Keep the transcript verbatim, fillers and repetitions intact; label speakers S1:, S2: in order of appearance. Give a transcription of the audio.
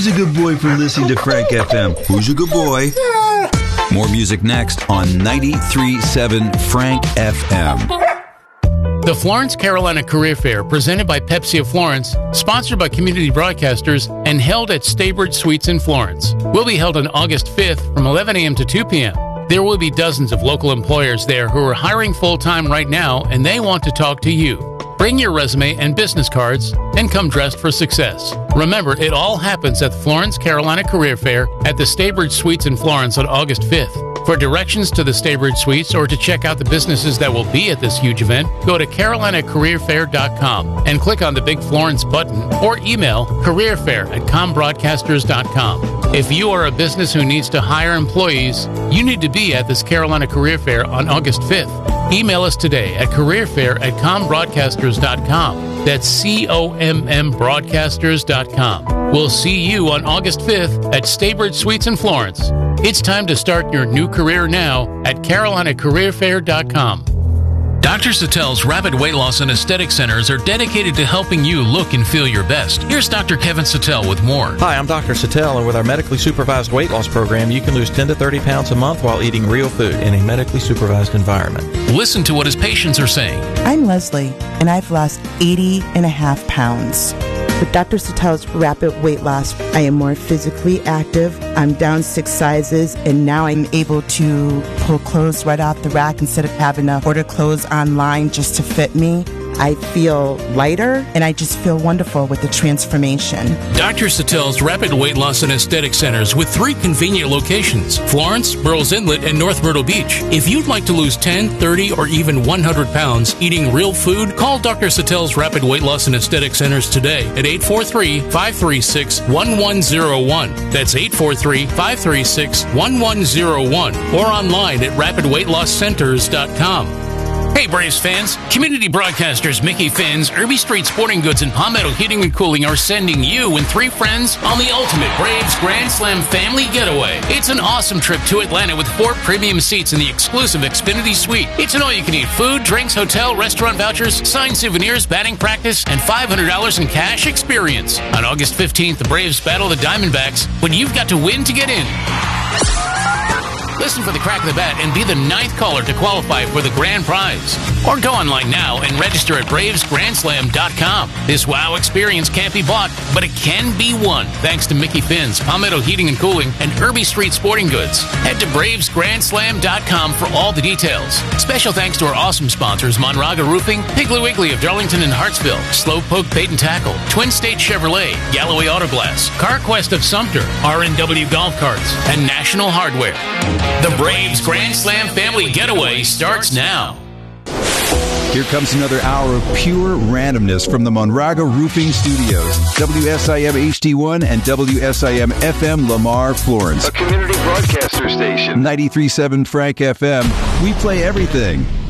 S1: Who's a good boy for listening to Frank F M? Who's a good boy? More music next on ninety-three point seven Frank F M.
S2: The Florence Carolina Career Fair, presented by Pepsi of Florence, sponsored by Community Broadcasters, and held at Staybridge Suites in Florence, will be held on August fifth from eleven a.m. to two p.m. There will be dozens of local employers there who are hiring full-time right now, and they want to talk to you. Bring your resume and business cards and come dressed for success. Remember, it all happens at the Florence Carolina Career Fair at the Staybridge Suites in Florence on August fifth. For directions to the Staybridge Suites or to check out the businesses that will be at this huge event, go to carolina career fair dot com and click on the big Florence button or email careerfair at com broadcasters dot com. If you are a business who needs to hire employees, you need to be at this Carolina Career Fair on August fifth. Email us today at careerfair at com broadcasters dot com. That's C O M M broadcasters dot com. We'll see you on August fifth at Staybridge Suites in Florence. It's time to start your new career now at carolina career fair dot com. Doctor Satel's Rapid Weight Loss and Aesthetic Centers are dedicated to helping you look and feel your best. Here's Doctor Kevin Satel with more.
S3: Hi, I'm Doctor Satel, and with our medically supervised weight loss program, you can lose ten to thirty pounds a month while eating real food in a medically supervised environment.
S2: Listen to what his patients are saying.
S4: I'm Leslie, and I've lost eighty and a half pounds. With Doctor Satel's Rapid Weight Loss, I am more physically active. I'm down six sizes, and now I'm able to pull clothes right off the rack instead of having to order clothes online just to fit me. I feel lighter, and I just feel wonderful with the transformation.
S2: Doctor Satel's Rapid Weight Loss and Aesthetic Centers with three convenient locations, Florence, Burroughs Inlet, and North Myrtle Beach. If you'd like to lose ten, thirty, or even one hundred pounds eating real food, call Doctor Satel's Rapid Weight Loss and Aesthetic Centers today at eight four three, five three six, one one zero one. That's eight four three, five three six, one one zero one, or online at rapid weight loss centers dot com. Hey Braves fans, Community Broadcasters Mickey Finn's, Irby Street Sporting Goods, and Palmetto Heating and Cooling are sending you and three friends on the ultimate Braves Grand Slam family getaway. It's an awesome trip to Atlanta with four premium seats in the exclusive Xfinity Suite. It's an all-you-can-eat food, drinks, hotel, restaurant vouchers, signed souvenirs, batting practice, and five hundred dollars in cash experience. On August fifteenth, the Braves battle the Diamondbacks when you've got to win to get in. Listen for the crack of the bat and be the ninth caller to qualify for the grand prize. Or go online now and register at braves grand slam dot com. This wow experience can't be bought, but it can be won thanks to Mickey Finn's, Palmetto Heating and Cooling, and Irby Street Sporting Goods. Head to braves grand slam dot com for all the details. Special thanks to our awesome sponsors, Monraga Roofing, Piggly Wiggly of Darlington and Hartsville, Slowpoke Bait and Tackle, Twin State Chevrolet, Galloway Auto Glass, CarQuest of Sumter, R and W Golf Carts, and National Hardware. The Braves Grand Slam Family Getaway starts now.
S1: Here comes another hour of pure randomness from the Monraga Roofing Studios. W S I M H D one and W S I M F M Lamar, Florence.
S5: A community broadcaster station.
S1: ninety-three point seven Frank F M. We play everything.